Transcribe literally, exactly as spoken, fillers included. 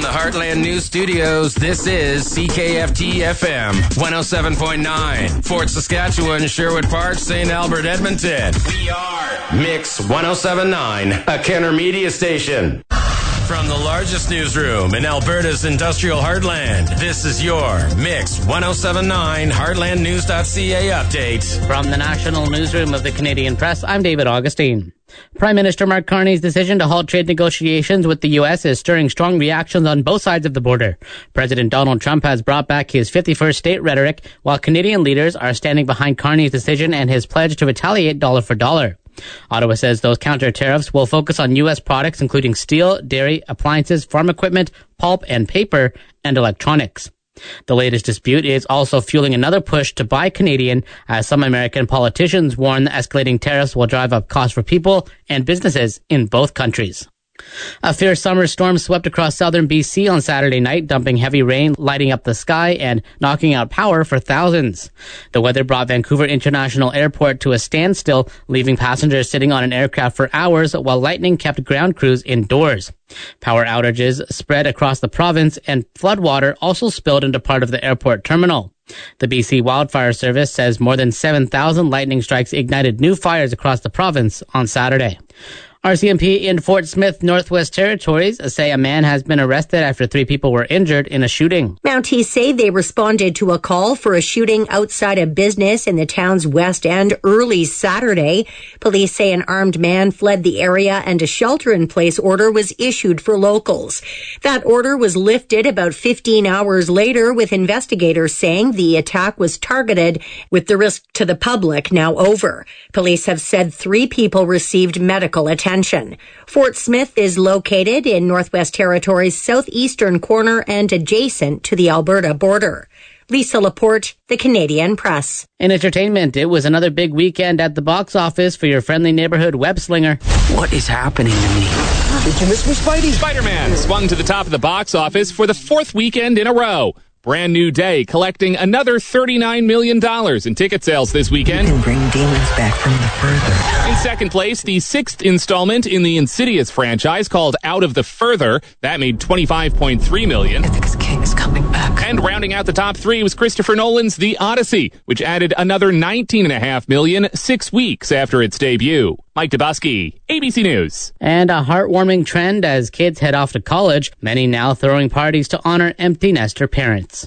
the Heartland News Studios, this is C K F T F M one oh seven point nine. Fort Saskatchewan, Sherwood Park, Saint Albert, Edmonton. We are Mix one oh seven point nine, a Kenner Media station. From the largest newsroom in Alberta's industrial heartland, this is your Mix one oh seven point nine Heartland News dot C A update. From the national newsroom of the Canadian Press, I'm David Augustine. Prime Minister Mark Carney's decision to halt trade negotiations with the U S is stirring strong reactions on both sides of the border. President Donald Trump has brought back his fifty-first state rhetoric, while Canadian leaders are standing behind Carney's decision and his pledge to retaliate dollar for dollar. Ottawa says those counter tariffs will focus on U S products including steel, dairy, appliances, farm equipment, pulp and paper, and electronics. The latest dispute is also fueling another push to buy Canadian, as some American politicians warn the escalating tariffs will drive up costs for people and businesses in both countries. A fierce summer storm swept across southern B C on Saturday night, dumping heavy rain, lighting up the sky, and knocking out power for thousands. The weather brought Vancouver International Airport to a standstill, leaving passengers sitting on an aircraft for hours, while lightning kept ground crews indoors. Power outages spread across the province, and floodwater also spilled into part of the airport terminal. The B C Wildfire Service says more than seven thousand lightning strikes ignited new fires across the province on Saturday. R C M P in Fort Smith, Northwest Territories, say a man has been arrested after three people were injured in a shooting. Mounties say they responded to a call for a shooting outside a business in the town's West End early Saturday. Police say an armed man fled the area and a shelter-in-place order was issued for locals. That order was lifted about fifteen hours later, with investigators saying the attack was targeted, with the risk to the public now over. Police have said three people received medical attention. Fort Smith is located in Northwest Territories' southeastern corner and adjacent to the Alberta border. Lisa Laporte, The Canadian Press. In entertainment, it was another big weekend at the box office for your friendly neighborhood web slinger. What is happening to me? Did you miss me, Spidey? Spider-Man swung to the top of the box office for the fourth weekend in a row. Brand New Day collecting another thirty-nine million dollars in ticket sales this weekend. You can bring demons back from the further. In second place, the sixth installment in the Insidious franchise called Out of the Further. That made twenty-five point three million dollars. Ethics King is coming back. And rounding out the top three was Christopher Nolan's The Odyssey, which added another nineteen point five million dollars six weeks after its debut. Mike Dubusky, A B C News. And a heartwarming trend as kids head off to college, many now throwing parties to honor empty nester parents.